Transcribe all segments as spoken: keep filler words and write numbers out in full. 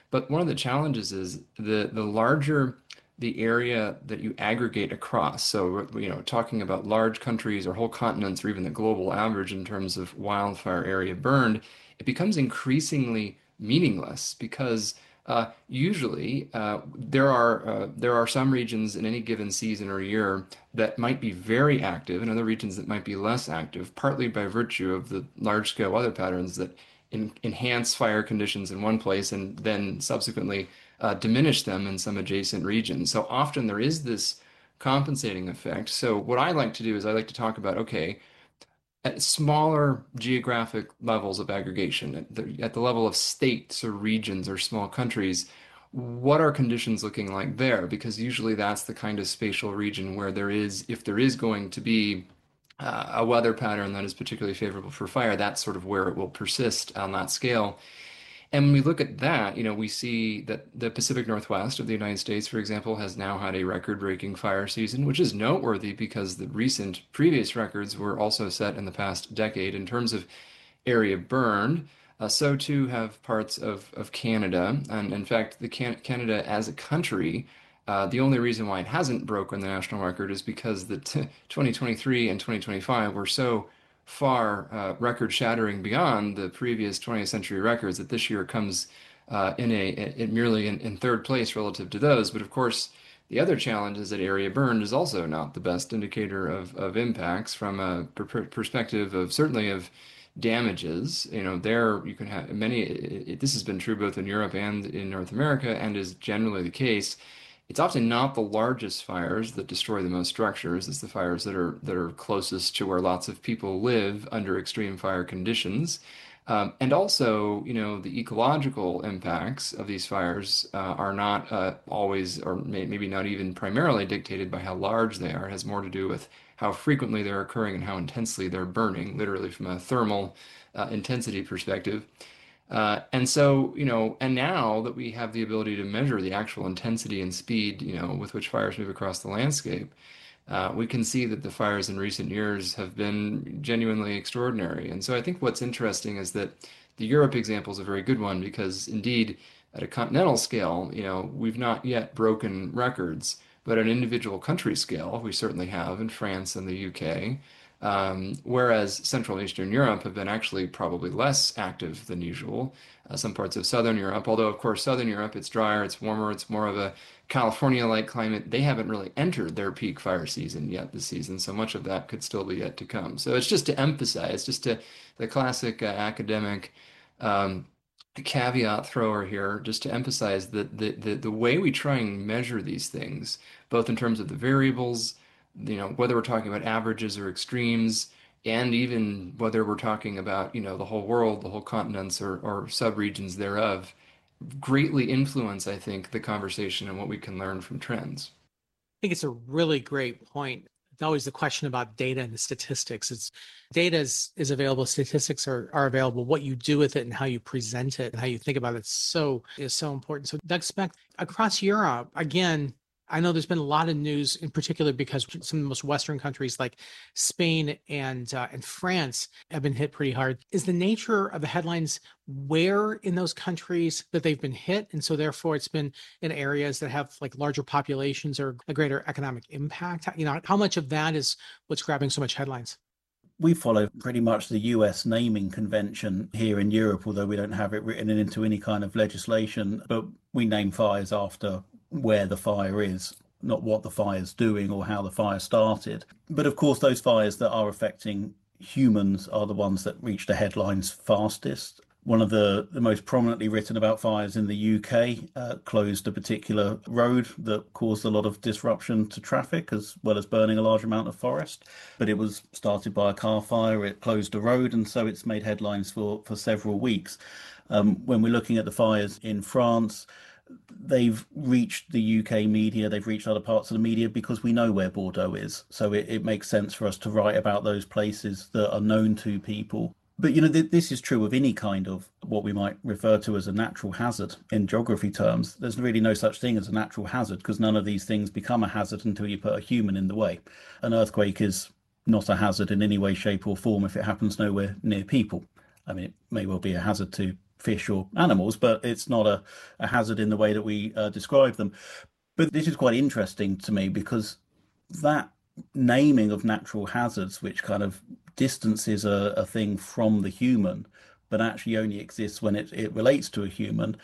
But one of the challenges is the the larger the area that you aggregate across. So, you know, talking about large countries or whole continents or even the global average in terms of wildfire area burned, it becomes increasingly meaningless because uh, usually uh, there are uh, there are some regions in any given season or year that might be very active and other regions that might be less active, partly by virtue of the large-scale weather patterns that en enhance fire conditions in one place and then subsequently uh, diminish them in some adjacent regions. So often there is this compensating effect. So what I like to do is I like to talk about, okay, at smaller geographic levels of aggregation, at the, at the level of states or regions or small countries, what are conditions looking like there? Because usually that's the kind of spatial region where there is, if there is going to be uh, a weather pattern that is particularly favorable for fire, that's sort of where it will persist on that scale. And when we look at that, you know, we see that the Pacific Northwest of the United States, for example, has now had a record-breaking fire season, which is noteworthy because the recent previous records were also set in the past decade in terms of area burned. Uh, so too have parts of, of Canada. And in fact, the Can Canada as a country, uh, the only reason why it hasn't broken the national record is because the t twenty twenty-three and twenty twenty-five were so far uh, record-shattering beyond the previous twentieth century records that this year comes uh, in a it merely in, in third place relative to those. But of course, the other challenge is that area burned is also not the best indicator of, of impacts from a per perspective of certainly of damages. You know, there you can have many, it, it, this has been true both in Europe and in North America and is generally the case. It's often not the largest fires that destroy the most structures. It's the fires that are that are closest to where lots of people live under extreme fire conditions. Um, and also, you know, the ecological impacts of these fires uh, are not uh, always, or may, maybe not even primarily dictated by how large they are. It has more to do with how frequently they're occurring and how intensely they're burning, literally from a thermal uh, intensity perspective. Uh, and so, you know, and now that we have the ability to measure the actual intensity and speed, you know, with which fires move across the landscape, uh, we can see that the fires in recent years have been genuinely extraordinary. And so I think what's interesting is that the Europe example is a very good one because indeed, at a continental scale, you know, we've not yet broken records, but at an individual country scale, we certainly have in France and the U K. Um, whereas Central and Eastern Europe have been actually probably less active than usual. Uh, some parts of Southern Europe, although of course Southern Europe, it's drier, it's warmer, it's more of a California-like climate. They haven't really entered their peak fire season yet this season, so much of that could still be yet to come. So it's just to emphasize, just to the classic uh, academic um, caveat thrower here, just to emphasize that the, the the way we try and measure these things, both in terms of the variables, you know, whether we're talking about averages or extremes, and even whether we're talking about, you know, the whole world, the whole continents or, or subregions thereof, greatly influence, I think, the conversation and what we can learn from trends. think it's a really great point. It's always the question about data and the statistics. It's data is, is available, statistics are, are available. What you do with it and how you present it and how you think about it so is so important. So Doug Specht, across Europe, again, I know there's been a lot of news in particular because some of the most Western countries like Spain and uh, and France have been hit pretty hard. Is the nature of the headlines where in those countries that they've been hit? And so therefore it's been in areas that have like larger populations or a greater economic impact? You know, how much of that is what's grabbing so much headlines? We follow pretty much the U S naming convention here in Europe, although we don't have it written into any kind of legislation, but we name fires after where the fire is, not what the fire's doing or how the fire started. But of course, those fires that are affecting humans are the ones that reach the headlines fastest. One of the, the most prominently written about fires in the U K uh, closed a particular road that caused a lot of disruption to traffic, as well as burning a large amount of forest. But it was started by a car fire, it closed a road, and so it's made headlines for, for several weeks. Um, when we're looking at the fires in France, they've reached the U K media, they've reached other parts of the media because we know where Bordeaux is. So it, it makes sense for us to write about those places that are known to people. But, you know, th this is true of any kind of what we might refer to as a natural hazard in geography terms. There's really no such thing as a natural hazard because none of these things become a hazard until you put a human in the way. An earthquake is not a hazard in any way, shape or form if it happens nowhere near people. I mean, it may well be a hazard to fish or animals, but it's not a, a hazard in the way that we uh, describe them. But this is quite interesting to me because that naming of natural hazards, which kind of distances a, a thing from the human, but actually only exists when it, it relates to a human.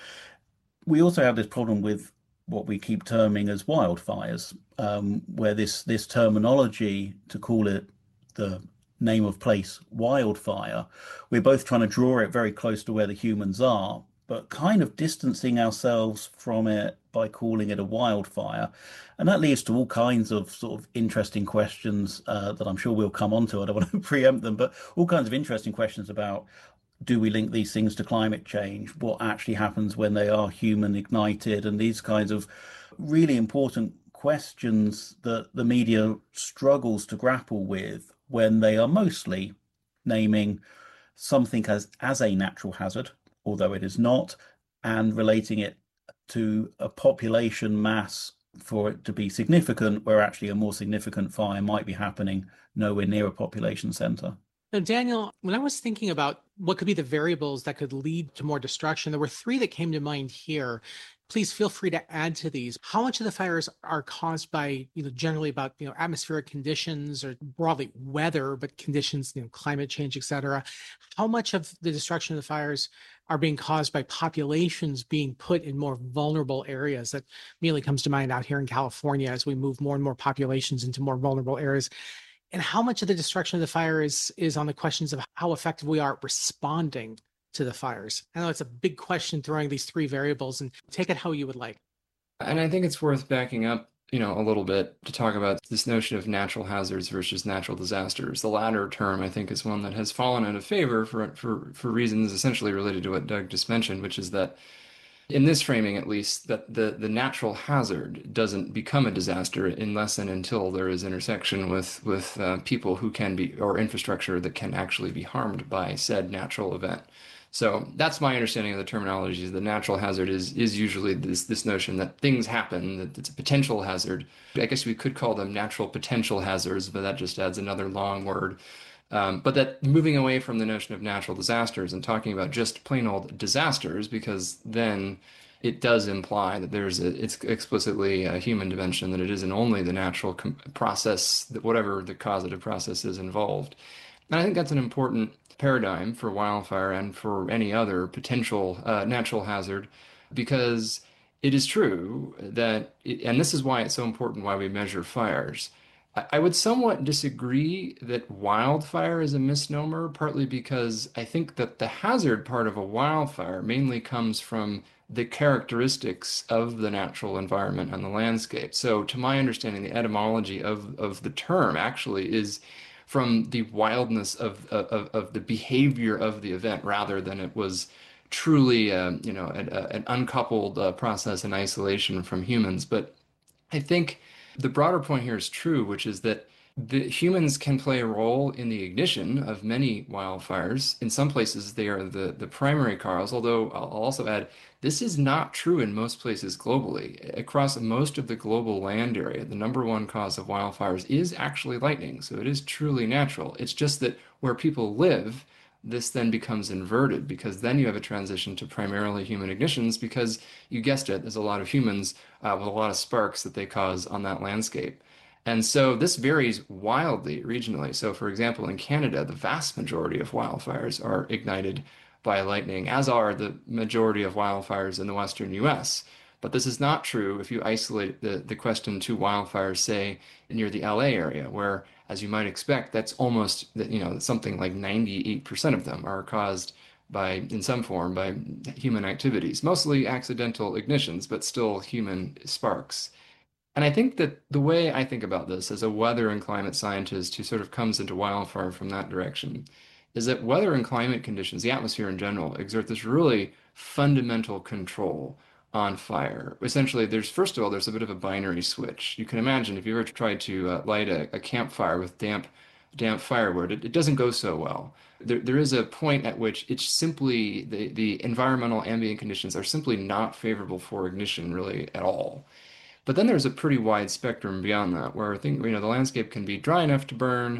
We also have this problem with what we keep terming as wildfires, um, where this this terminology to call it the name of place wildfire, we're both trying to draw it very close to where the humans are, but kind of distancing ourselves from it by calling it a wildfire. And that leads to all kinds of sort of interesting questions uh, that I'm sure we'll come on to. I don't want to preempt them, but all kinds of interesting questions about, do we link these things to climate change? What actually happens when they are human ignited? And these kinds of really important questions that the media struggles to grapple with when they are mostly naming something as, as a natural hazard, although it is not, and relating it to a population mass for it to be significant, where actually a more significant fire might be happening nowhere near a population center. Now, Daniel, when I was thinking about what could be the variables that could lead to more destruction, there were three that came to mind here. Please feel free to add to these. How much of the fires are caused by, you know, generally about, you know, atmospheric conditions or broadly weather, but conditions, you know, climate change, et cetera? How much of the destruction of the fires are being caused by populations being put in more vulnerable areas? That immediately comes to mind out here in California as we move more and more populations into more vulnerable areas. And how much of the destruction of the fire is, is on the questions of how effective we are at responding to the fires? I know it's a big question throwing these three variables, and take it how you would like. And I think it's worth backing up, you know, a little bit to talk about this notion of natural hazards versus natural disasters. The latter term, I think, is one that has fallen out of favor for for for reasons essentially related to what Doug just mentioned, which is that in this framing, at least, that the, the natural hazard doesn't become a disaster unless and until there is intersection with, with uh, people who can be, or infrastructure that can actually be harmed by said natural event. So that's my understanding of the terminology. The natural hazard is is usually this this notion that things happen, that it's a potential hazard. I guess we could call them natural potential hazards, but that just adds another long word. Um, but that moving away from the notion of natural disasters and talking about just plain old disasters, because then it does imply that there's a, it's explicitly a human dimension, that it isn't only the natural process, that whatever the causative process is involved. And I think that's an important paradigm for wildfire and for any other potential uh, natural hazard, because it is true that, it, and this is why it's so important why we measure fires. I would somewhat disagree that wildfire is a misnomer, partly because I think that the hazard part of a wildfire mainly comes from the characteristics of the natural environment and the landscape. So to my understanding, the etymology of, of the term actually is from the wildness of, of, of the behavior of the event, rather than it was truly, uh, you know, an, an uncoupled uh, process in isolation from humans. But I think the broader point here is true, which is that the humans can play a role in the ignition of many wildfires. In some places, they are the, the primary cause, although I'll also add, this is not true in most places globally. Across most of the global land area, the number one cause of wildfires is actually lightning, so it is truly natural. It's just that where people live, this then becomes inverted, because then you have a transition to primarily human ignitions, because you guessed it, there's a lot of humans uh, with a lot of sparks that they cause on that landscape. And so this varies wildly regionally. So for example, in Canada, the vast majority of wildfires are ignited by lightning, as are the majority of wildfires in the Western U S. But this is not true if you isolate the, the question to wildfires, say, near the L A area, where, as you might expect, that's almost, you know, something like ninety-eight percent of them are caused by, in some form, by human activities, mostly accidental ignitions, but still human sparks. And I think that the way I think about this as a weather and climate scientist who sort of comes into wildfire from that direction is that weather and climate conditions, the atmosphere in general, exert this really fundamental control on fire. Essentially, there's, first of all, there's a bit of a binary switch. You can imagine if you ever tried to uh, light a, a campfire with damp, damp firewood, it, it doesn't go so well. There, there is a point at which it's simply, the, the environmental ambient conditions are simply not favorable for ignition really at all. But then there's a pretty wide spectrum beyond that, where I think, you know, the landscape can be dry enough to burn,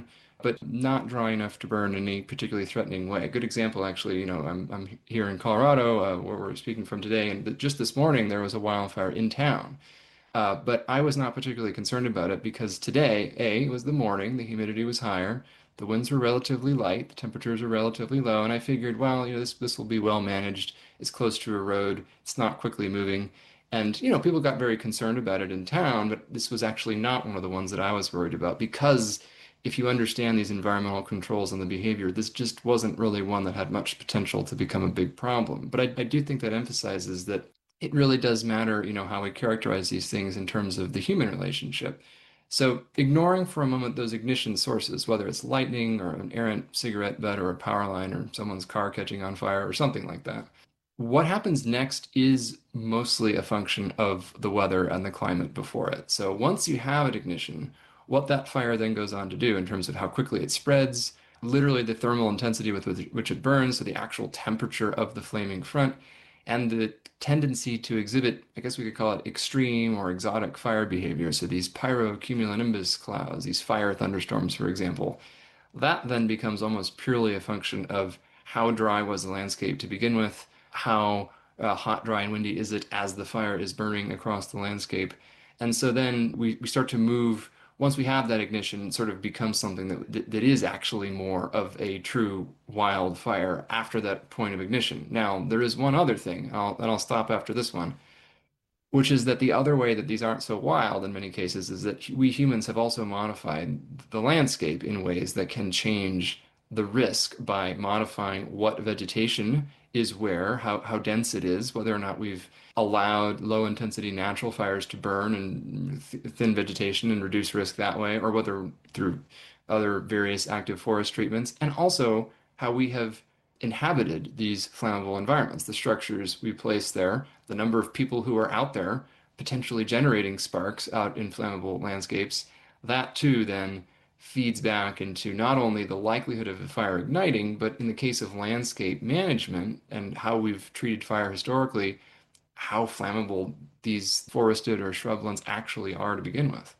but not dry enough to burn in any particularly threatening way. A good example, actually, you know, I'm, I'm here in Colorado, uh, where we're speaking from today, and just this morning there was a wildfire in town. Uh, but I was not particularly concerned about it because today, A, it was the morning, the humidity was higher, the winds were relatively light, the temperatures were relatively low, and I figured, well, you know, this this will be well managed. It's close to a road, it's not quickly moving. And, you know, people got very concerned about it in town, but this was actually not one of the ones that I was worried about because if you understand these environmental controls and the behavior, this just wasn't really one that had much potential to become a big problem. But I, I do think that emphasizes that it really does matter, you know, how we characterize these things in terms of the human relationship. So ignoring for a moment those ignition sources, whether it's lightning or an errant cigarette butt or a power line or someone's car catching on fire or something like that, what happens next is mostly a function of the weather and the climate before it. So once you have an ignition, what that fire then goes on to do in terms of how quickly it spreads, literally the thermal intensity with which it burns, so the actual temperature of the flaming front, and the tendency to exhibit, I guess we could call it extreme or exotic fire behavior. So these pyrocumulonimbus clouds, these fire thunderstorms, for example, that then becomes almost purely a function of how dry was the landscape to begin with, how uh, hot, dry, and windy is it as the fire is burning across the landscape. And so then we, we start to move, once we have that ignition, it sort of becomes something that, that, that is actually more of a true wildfire after that point of ignition. Now, there is one other thing, I'll, and I'll stop after this one, which is that the other way that these aren't so wild in many cases is that we humans have also modified the landscape in ways that can change the risk by modifying what vegetation is where, how, how dense it is, whether or not we've allowed low intensity natural fires to burn and th thin vegetation and reduce risk that way, or whether through other various active forest treatments, and also how we have inhabited these flammable environments, the structures we place there, the number of people who are out there potentially generating sparks out in flammable landscapes. That too then feeds back into not only the likelihood of a fire igniting, but in the case of landscape management and how we've treated fire historically, how flammable these forested or shrublands actually are to begin with.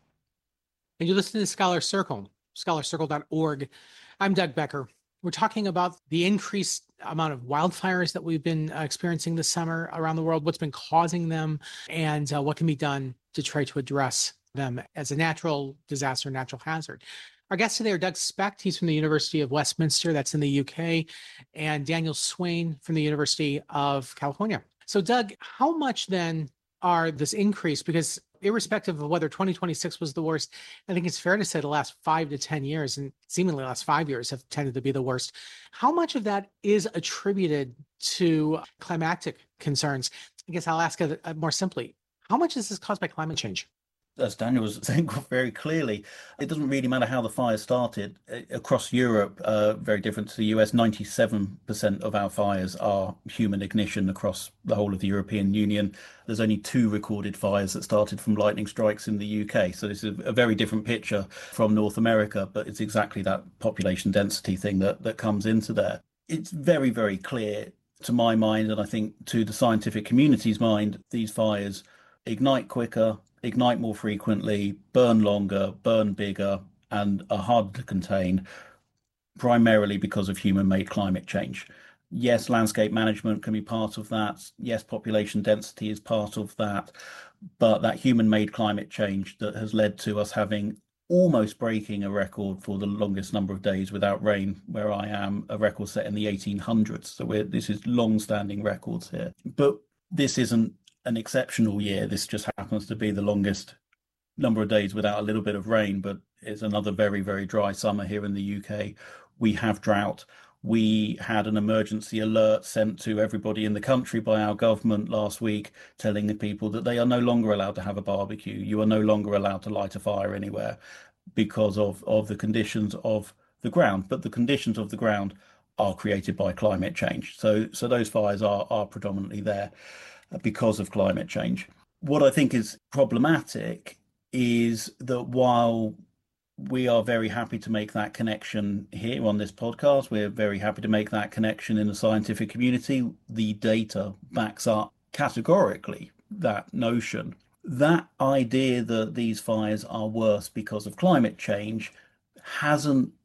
And you listen to Scholar Circle, scholar circle dot org. I'm Doug Becker. We're talking about the increased amount of wildfires that we've been uh, experiencing this summer around the world, what's been causing them, and uh, what can be done to try to address them as a natural disaster, natural hazard. Our guests today are Doug Specht. He's from the University of Westminster, that's in the U K, and Daniel Swain from the University of California. So Doug, how much then are this increase? Because irrespective of whether twenty twenty-six was the worst, I think it's fair to say the last five to ten years, and seemingly the last five years have tended to be the worst. How much of that is attributed to climatic concerns? I guess I'll ask it more simply. How much is this caused by climate change? As Daniel was saying very clearly, it doesn't really matter how the fire started. Across Europe, uh, very different to the U S, ninety-seven percent of our fires are human ignition across the whole of the European Union. There's only two recorded fires that started from lightning strikes in the U K. So this is a very different picture from North America, but it's exactly that population density thing that, that comes into there. It's very, very clear to my mind, and I think to the scientific community's mind, these fires ignite quicker, ignite more frequently, burn longer, burn bigger, and are harder to contain, primarily because of human-made climate change. Yes, landscape management can be part of that. Yes, population density is part of that. But that human-made climate change that has led to us having almost breaking a record for the longest number of days without rain, where I am, a record set in the eighteen hundreds. So we're, this is long-standing records here. But this isn't an exceptional year. This just happens to be the longest number of days without a little bit of rain, but it's another very, very dry summer here in the U K. We have drought. We had an emergency alert sent to everybody in the country by our government last week, telling the people that they are no longer allowed to have a barbecue. You are no longer allowed to light a fire anywhere because of, of the conditions of the ground. But the conditions of the ground are created by climate change. So, so those fires are, are predominantly there because of climate change. What I think is problematic is that while we are very happy to make that connection here on this podcast, we're very happy to make that connection in the scientific community, the data backs up categorically that notion. That idea that these fires are worse because of climate change hasn't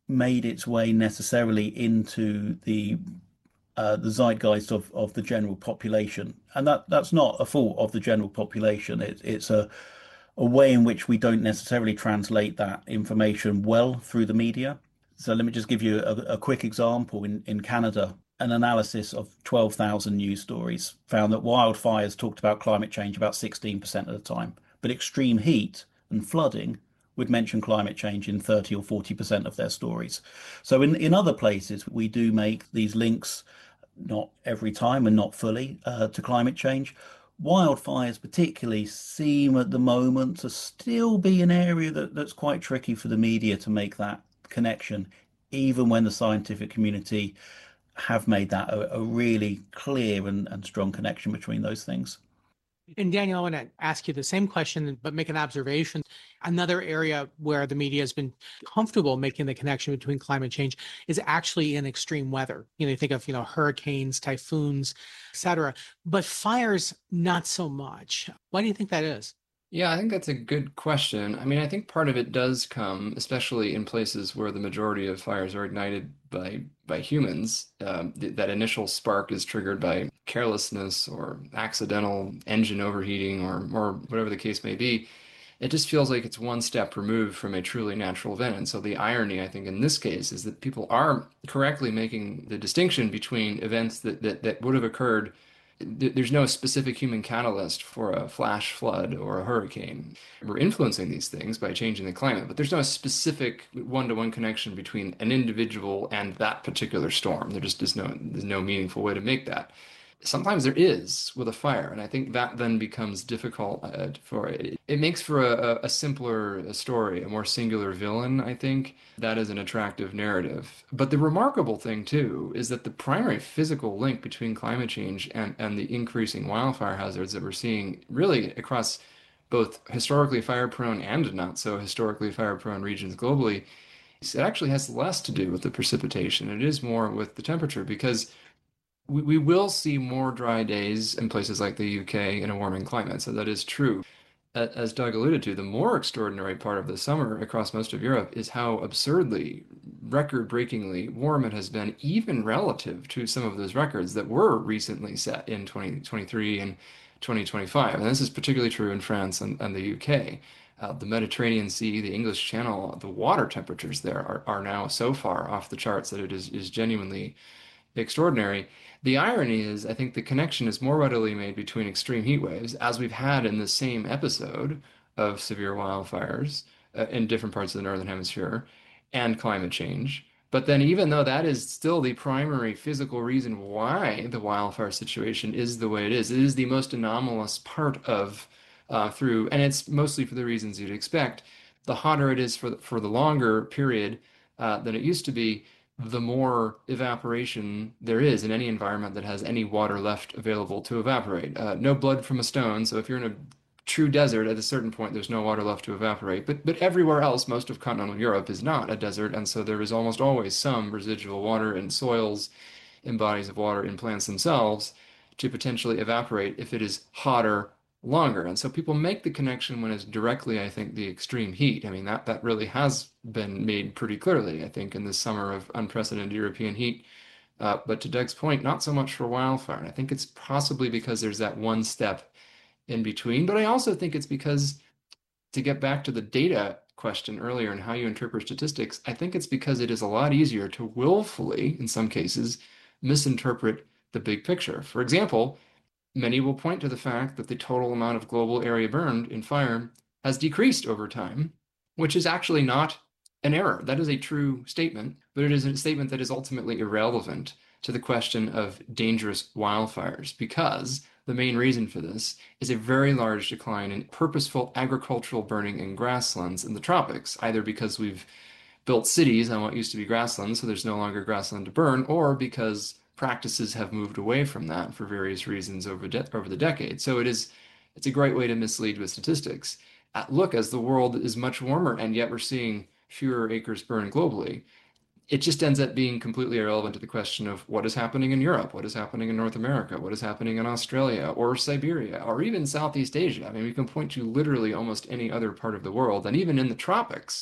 made its way necessarily into the uh, the zeitgeist of, of the general population. And that, that's not a fault of the general population. It, it's a, a way in which we don't necessarily translate that information well through the media. So let me just give you a, a quick example. In, in Canada, an analysis of twelve thousand news stories found that wildfires talked about climate change about sixteen percent of the time, but extreme heat and flooding would mention climate change in thirty or forty percent of their stories. So in, in other places, we do make these links, not every time and not fully, uh, to climate change. Wildfires particularly seem at the moment to still be an area that, that's quite tricky for the media to make that connection, even when the scientific community have made that a, a really clear and, and strong connection between those things. And Daniel, I want to ask you the same question, but make an observation. Another area where the media has been comfortable making the connection between climate change is actually in extreme weather. You know, you think of, you know, hurricanes, typhoons, et cetera, but fires, not so much. Why do you think that is? Yeah, I think that's a good question. I mean, I think part of it does come, especially in places where the majority of fires are ignited by by humans. Um, th that initial spark is triggered by carelessness or accidental engine overheating or or whatever the case may be. It just feels like it's one step removed from a truly natural event. And so the irony, I think, in this case is that people are correctly making the distinction between events that that, that would have occurred. There's no specific human catalyst for a flash flood or a hurricane. We're influencing these things by changing the climate, but there's no specific one-to-one connection between an individual and that particular storm. There just is no, there's no meaningful way to make that. Sometimes there is with a fire, and I think that then becomes difficult uh, for it. It makes for a, a simpler story, a more singular villain, I think. That is an attractive narrative. But the remarkable thing, too, is that the primary physical link between climate change and, and the increasing wildfire hazards that we're seeing really across both historically fire-prone and not so historically fire-prone regions globally, it actually has less to do with the precipitation. It is more with the temperature, because we, we will see more dry days in places like the U K in a warming climate. So that is true. As Doug alluded to, the more extraordinary part of the summer across most of Europe is how absurdly, record-breakingly warm it has been, even relative to some of those records that were recently set in twenty twenty-three and twenty twenty-five. And this is particularly true in France and, and the U K. Uh, the Mediterranean Sea, the English Channel, the water temperatures there are, are now so far off the charts that it is, is genuinely extraordinary. The irony is, I think the connection is more readily made between extreme heat waves, as we've had in the same episode of severe wildfires uh, in different parts of the Northern Hemisphere, and climate change. But then, even though that is still the primary physical reason why the wildfire situation is the way it is, it is the most anomalous part of uh, through, and it's mostly for the reasons you'd expect. The hotter it is for the, for the longer period uh, than it used to be, the more evaporation there is in any environment that has any water left available to evaporate. Uh, no blood from a stone, so if you're in a true desert, at a certain point, there's no water left to evaporate. But but everywhere else, most of continental Europe is not a desert, and so there is almost always some residual water in soils, in bodies of water, in plants themselves, to potentially evaporate if it is hotter longer. And so people make the connection when it's directly, I think, the extreme heat. I mean, that that really has been made pretty clearly, I think, in this summer of unprecedented European heat. Uh, but to Doug's point, not so much for wildfire. And I think it's possibly because there's that one step in between. But I also think it's because, to get back to the data question earlier and how you interpret statistics, I think it's because it is a lot easier to willfully, in some cases, misinterpret the big picture. For example, many will point to the fact that the total amount of global area burned in fire has decreased over time, which is actually not an error. That is a true statement, but it is a statement that is ultimately irrelevant to the question of dangerous wildfires, because the main reason for this is a very large decline in purposeful agricultural burning in grasslands in the tropics, either because we've built cities on what used to be grasslands, so there's no longer grassland to burn, or because practices have moved away from that for various reasons over de over the decades. So it is, it's a great way to mislead with statistics. Uh, look, as the world is much warmer and yet we're seeing fewer acres burned globally, it just ends up being completely irrelevant to the question of what is happening in Europe, what is happening in North America, what is happening in Australia or Siberia, or even Southeast Asia. I mean, we can point to literally almost any other part of the world, and even in the tropics,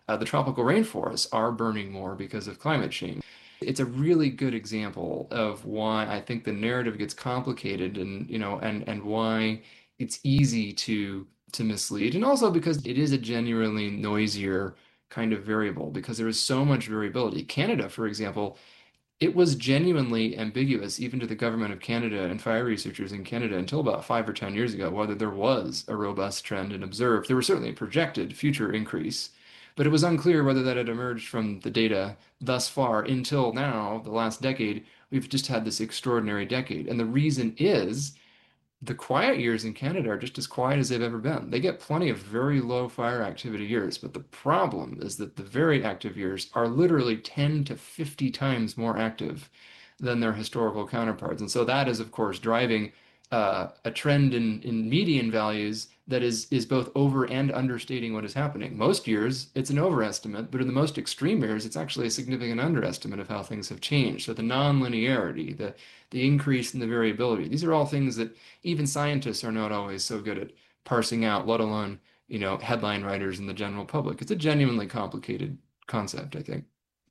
Uh, the tropical rainforests are burning more because of climate change. It's a really good example of why I think the narrative gets complicated and, you know, and and why it's easy to to mislead. And also because it is a genuinely noisier kind of variable because there is so much variability. Canada, for example, it was genuinely ambiguous, even to the government of Canada and fire researchers in Canada until about five or ten years ago, whether there was a robust trend and observed. There was certainly a projected future increase, but it was unclear whether that had emerged from the data thus far until now, the last decade. We've just had this extraordinary decade. And the reason is the quiet years in Canada are just as quiet as they've ever been. They get plenty of very low fire activity years, but the problem is that the very active years are literally ten to fifty times more active than their historical counterparts. And so that is, of course, driving uh, a trend in, in median values that is, is both over and understating what is happening. Most years, it's an overestimate, but in the most extreme years, it's actually a significant underestimate of how things have changed. So the nonlinearity, the, the increase in the variability, these are all things that even scientists are not always so good at parsing out, let alone, you know, headline writers and the general public. It's a genuinely complicated concept, I think.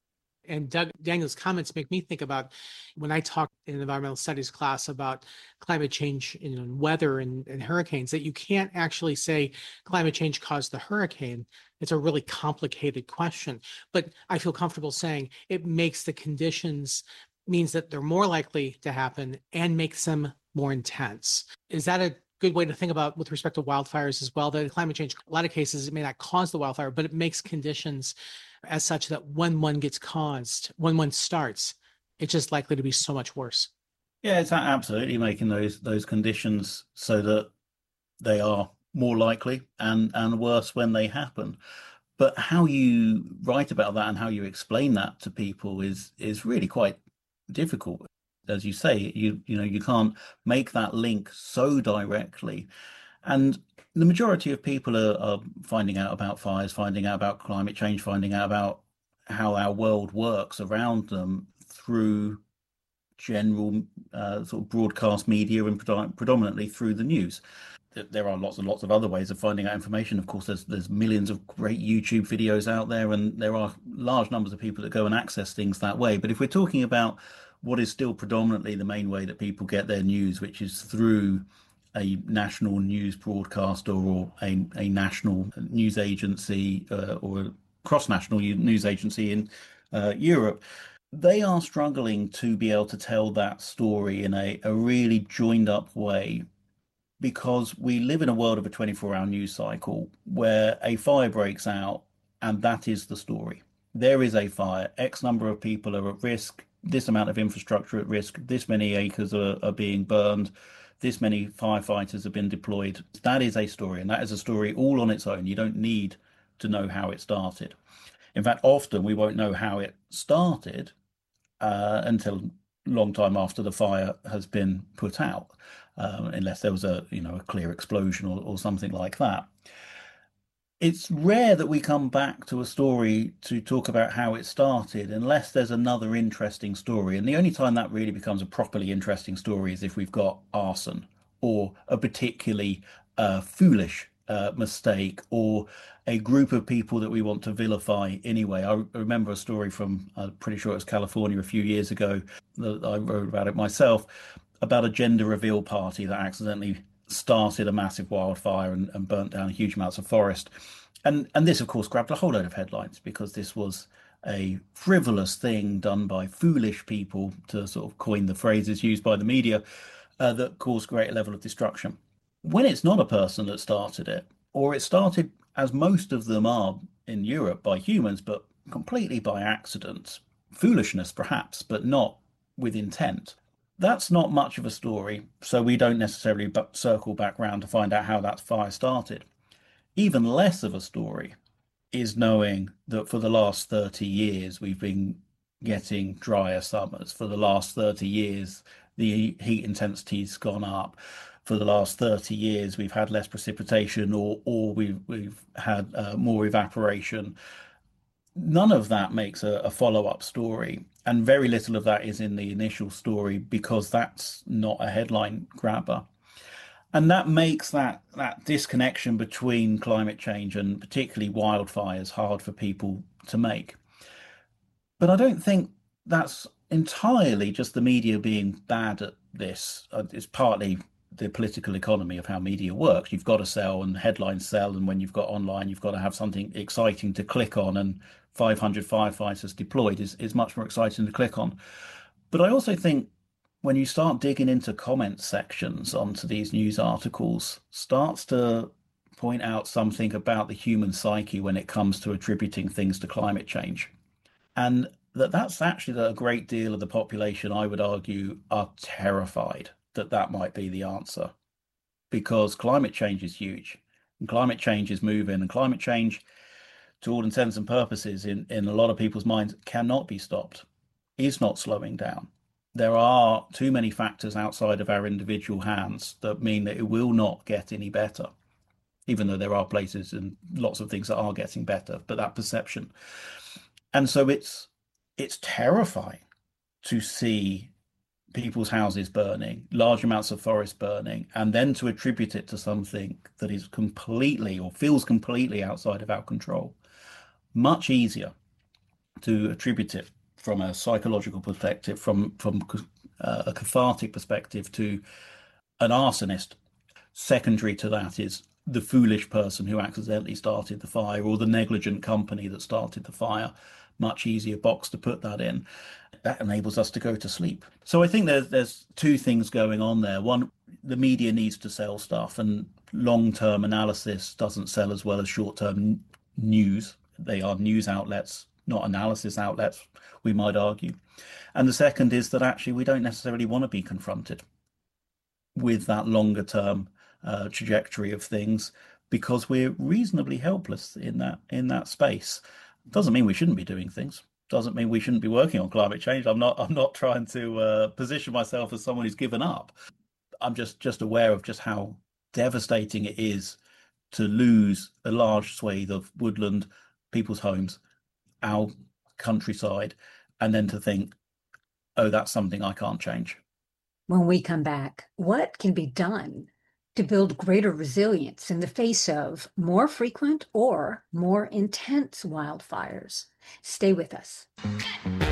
And Doug Daniel's comments make me think about when I talk in environmental studies class about climate change and weather and, and hurricanes, that you can't actually say climate change caused the hurricane. It's a really complicated question, but I feel comfortable saying it makes the conditions, means that they're more likely to happen and makes them more intense. Is that a good way to think about with respect to wildfires as well? That in climate change, a lot of cases, it may not cause the wildfire, but it makes conditions as such that when one gets caused, when one starts, it's just likely to be so much worse. Yeah, it's absolutely making those those conditions so that they are more likely and and worse when they happen. But how you write about that and how you explain that to people is is really quite difficult. As you say, you you know you can't make that link so directly. And the majority of people are, are finding out about fires, finding out about climate change, finding out about how our world works around them through general uh, sort of broadcast media and predom- predominantly through the news. There are lots and lots of other ways of finding out information. Of course, there's there's millions of great YouTube videos out there, and there are large numbers of people that go and access things that way. But if we're talking about what is still predominantly the main way that people get their news, which is through a national news broadcaster or a, a national news agency uh, or a cross-national news agency in uh, Europe, they are struggling to be able to tell that story in a, a really joined up way, because we live in a world of a twenty-four hour news cycle where a fire breaks out and that is the story. There is a fire, X number of people are at risk, this amount of infrastructure at risk, this many acres are, are being burned, this many firefighters have been deployed. That is a story, and that is a story all on its own. You don't need to know how it started. In fact, often we won't know how it started uh, until a long time after the fire has been put out, um, unless there was a you know a clear explosion or, or something like that. It's rare that we come back to a story to talk about how it started unless there's another interesting story. And the only time that really becomes a properly interesting story is if we've got arson or a particularly uh, foolish uh, mistake or a group of people that we want to vilify anyway. I remember a story from, I'm pretty sure it was California a few years ago, that I wrote about it myself, about a gender reveal party that accidentally started a massive wildfire and, and burnt down huge amounts of forest. And and this, of course, grabbed a whole load of headlines because this was a frivolous thing done by foolish people, to sort of coin the phrases used by the media, uh, that caused great level of destruction. When it's not a person that started it, or it started, as most of them are in Europe, by humans, but completely by accident, foolishness perhaps, but not with intent, that's not much of a story, so we don't necessarily circle back round to find out how that fire started. Even less of a story is knowing that for the last thirty years we've been getting drier summers. For the last thirty years the heat intensity's gone up. For the last thirty years we've had less precipitation, or or we've we've had uh, more evaporation. None of that makes a, a follow-up story, and very little of that is in the initial story because that's not a headline grabber. And that makes that that disconnection between climate change and particularly wildfires hard for people to make. But I don't think that's entirely just the media being bad at this. Uh, It's partly the political economy of how media works. You've got to sell and headlines sell, and when you've got online, you've got to have something exciting to click on, and five hundred firefighters deployed is, is much more exciting to click on. But I also think when you start digging into comment sections onto these news articles, starts to point out something about the human psyche when it comes to attributing things to climate change. And that that's actually that a great deal of the population, I would argue, are terrified that that might be the answer, because climate change is huge and climate change is moving, and climate change, to all intents and purposes, in, in a lot of people's minds, cannot be stopped, is not slowing down. There are too many factors outside of our individual hands that mean that it will not get any better, even though there are places and lots of things that are getting better, but that perception. And so it's it's terrifying to see people's houses burning, large amounts of forest burning, and then to attribute it to something that is completely or feels completely outside of our control. Much easier to attribute it from a psychological perspective, from from uh, a cathartic perspective, to an arsonist. Secondary to that is the foolish person who accidentally started the fire, or the negligent company that started the fire. Much easier box to put that in. That enables us to go to sleep. So I think there's there's two things going on there. One, the media needs to sell stuff, and long-term analysis doesn't sell as well as short-term news. They are news outlets, not analysis outlets, we might argue. And the second is that actually we don't necessarily want to be confronted with that longer term uh, trajectory of things, because we're reasonably helpless in that in that space. Doesn't mean we shouldn't be doing things. Doesn't mean we shouldn't be working on climate change. I'm not I'm not trying to uh, position myself as someone who's given up. I'm just just aware of just how devastating it is to lose a large swathe of woodland, people's homes, our countryside, and then to think, oh, that's something I can't change. When we come back, what can be done to build greater resilience in the face of more frequent or more intense wildfires? Stay with us.